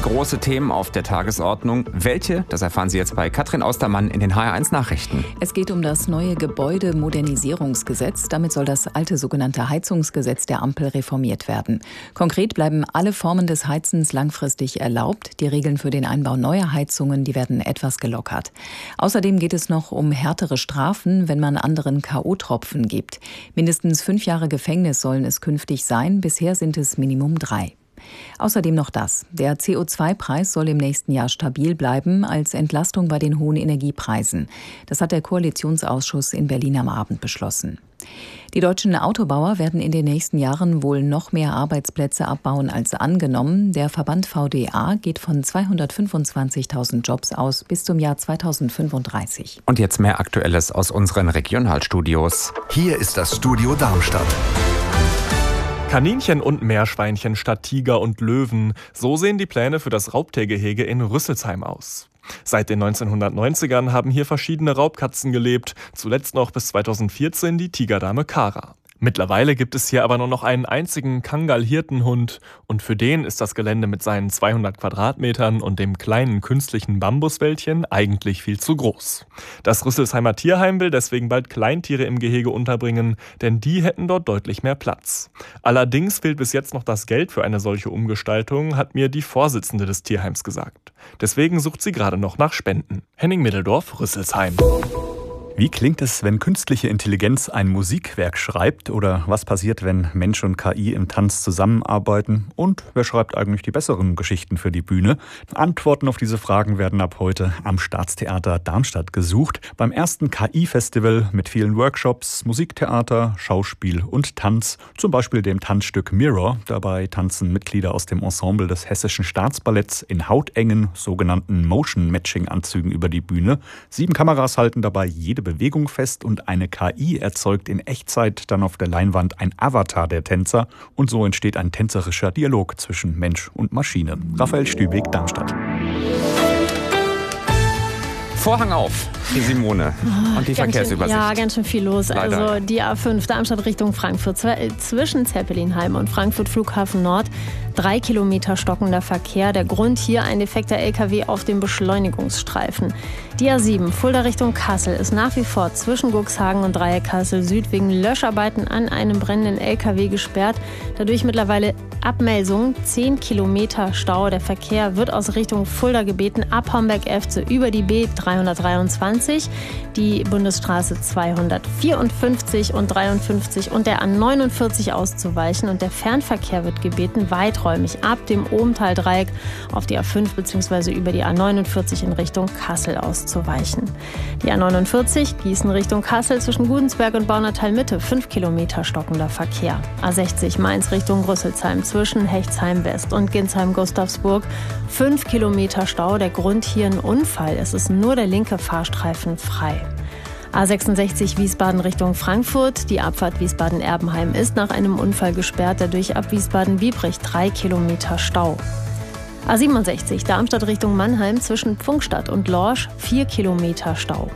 große Themen auf der Tagesordnung. Welche? Das erfahren Sie jetzt bei Katrin Austermann in den HR1 Nachrichten. Es geht um das neue Gebäudemodernisierungsgesetz. Damit soll das alte sogenannte Heizungsgesetz der Ampel reformiert werden. Konkret bleiben alle Formen des Heizens langfristig erlaubt. Die Regeln für den Einbau neuer Heizungen, die werden etwas gelockert. Außerdem geht es noch um härtere Strafen, wenn man anderen K.O.-Tropfen gibt. Mindestens 5 Jahre Gefängnis sollen es künftig sein. Bisher sind es Minimum 3. Außerdem noch das. Der CO2-Preis soll im nächsten Jahr stabil bleiben als Entlastung bei den hohen Energiepreisen. Das hat der Koalitionsausschuss in Berlin am Abend beschlossen. Die deutschen Autobauer werden in den nächsten Jahren wohl noch mehr Arbeitsplätze abbauen als angenommen. Der Verband VDA geht von 225.000 Jobs aus bis zum Jahr 2035. Und jetzt mehr Aktuelles aus unseren Regionalstudios. Hier ist das Studio Darmstadt. Kaninchen und Meerschweinchen statt Tiger und Löwen. So sehen die Pläne für das Raubtiergehege in Rüsselsheim aus. Seit den 1990ern haben hier verschiedene Raubkatzen gelebt, zuletzt noch bis 2014 die Tigerdame Kara. Mittlerweile gibt es hier aber nur noch einen einzigen Kangal-Hirtenhund und für den ist das Gelände mit seinen 200 Quadratmetern und dem kleinen künstlichen Bambuswäldchen eigentlich viel zu groß. Das Rüsselsheimer Tierheim will deswegen bald Kleintiere im Gehege unterbringen, denn die hätten dort deutlich mehr Platz. Allerdings fehlt bis jetzt noch das Geld für eine solche Umgestaltung, hat mir die Vorsitzende des Tierheims gesagt. Deswegen sucht sie gerade noch nach Spenden. Henning Middeldorf, Rüsselsheim. Wie klingt es, wenn künstliche Intelligenz ein Musikwerk schreibt? Oder was passiert, wenn Mensch und KI im Tanz zusammenarbeiten? Und wer schreibt eigentlich die besseren Geschichten für die Bühne? Antworten auf diese Fragen werden ab heute am Staatstheater Darmstadt gesucht. Beim ersten KI-Festival mit vielen Workshops, Musiktheater, Schauspiel und Tanz. Zum Beispiel dem Tanzstück Mirror. Dabei tanzen Mitglieder aus dem Ensemble des Hessischen Staatsballetts in hautengen, sogenannten Motion-Matching-Anzügen über die Bühne. 7 Kameras halten dabei jede Bewegung fest und eine KI erzeugt in Echtzeit dann auf der Leinwand ein Avatar der Tänzer und so entsteht ein tänzerischer Dialog zwischen Mensch und Maschine. Raphael Stübig, Darmstadt. Vorhang auf, die Simone und die Verkehrsübersicht. Ja, ganz schön viel los. Leider. Also die A5 Darmstadt Richtung Frankfurt, zwischen Zeppelinheim und Frankfurt Flughafen Nord. 3 Kilometer stockender Verkehr. Der Grund hier ein defekter LKW auf dem Beschleunigungsstreifen. Die A7 Fulda Richtung Kassel ist nach wie vor zwischen Guxhagen und Dreieck Kassel Süd wegen Löscharbeiten an einem brennenden LKW gesperrt. Dadurch mittlerweile Abmelsung, 10 Kilometer Stau. Der Verkehr wird aus Richtung Fulda gebeten, ab Homberg-Efze über die B323, die Bundesstraße 254 und 53 und der A49 auszuweichen. Und der Fernverkehr wird gebeten, weiträumig ab dem Obenthal-Dreieck auf die A5 bzw. über die A49 in Richtung Kassel auszuweichen. Die A49 Gießen Richtung Kassel zwischen Gudensberg und Baunatal-Mitte, 5 Kilometer stockender Verkehr. A60 Mainz Richtung Rüsselsheim zwischen Hechtsheim West und Ginsheim-Gustavsburg, 5 Kilometer Stau. Der Grund hier ein Unfall. Es ist nur der linke Fahrstreifen frei. A66 Wiesbaden Richtung Frankfurt. Die Abfahrt Wiesbaden-Erbenheim ist nach einem Unfall gesperrt. Dadurch ab Wiesbaden-Biebrich 3 Kilometer Stau. A67 Darmstadt Richtung Mannheim zwischen Pfungstadt und Lorsch 4 Kilometer Stau.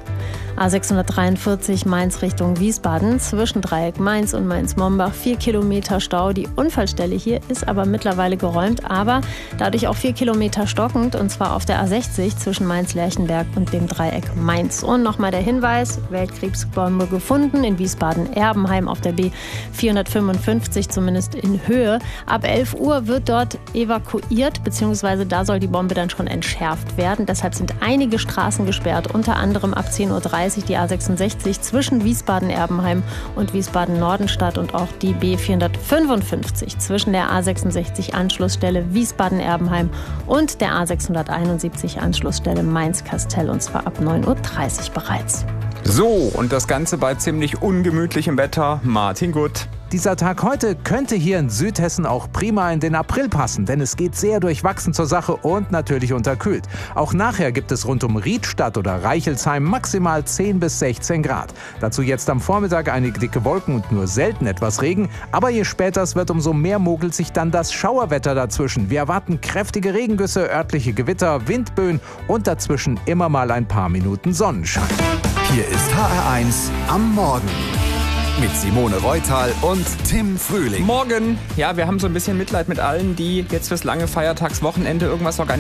A643 Mainz Richtung Wiesbaden zwischen Dreieck Mainz und Mainz-Mombach 4 Kilometer Stau. Die Unfallstelle hier ist aber mittlerweile geräumt, aber dadurch auch 4 Kilometer stockend und zwar auf der A60 zwischen Mainz-Lerchenberg und dem Dreieck Mainz. Und nochmal der Hinweis, Weltkriegsbombe gefunden in Wiesbaden-Erbenheim auf der B455, zumindest in Höhe. Ab 11 Uhr wird dort evakuiert, beziehungsweise da soll die Bombe dann schon entschärft werden. Deshalb sind einige Straßen gesperrt, unter anderem ab 10:30 Uhr die A66 zwischen Wiesbaden-Erbenheim und Wiesbaden-Nordenstadt und auch die B455 zwischen der A66 Anschlussstelle Wiesbaden-Erbenheim und der A671 Anschlussstelle Mainz-Kastel und zwar ab 9:30 Uhr bereits. So, und das Ganze bei ziemlich ungemütlichem Wetter. Martin Gutt. Dieser Tag heute könnte hier in Südhessen auch prima in den April passen, denn es geht sehr durchwachsen zur Sache und natürlich unterkühlt. Auch nachher gibt es rund um Riedstadt oder Reichelsheim maximal 10 bis 16 Grad. Dazu jetzt am Vormittag einige dicke Wolken und nur selten etwas Regen. Aber je später es wird, umso mehr mogelt sich dann das Schauerwetter dazwischen. Wir erwarten kräftige Regengüsse, örtliche Gewitter, Windböen und dazwischen immer mal ein paar Minuten Sonnenschein. Hier ist HR1 am Morgen. Mit Simone Reutal und Tim Frühling. Morgen. Ja, wir haben so ein bisschen Mitleid mit allen, die jetzt fürs lange Feiertagswochenende irgendwas organisieren.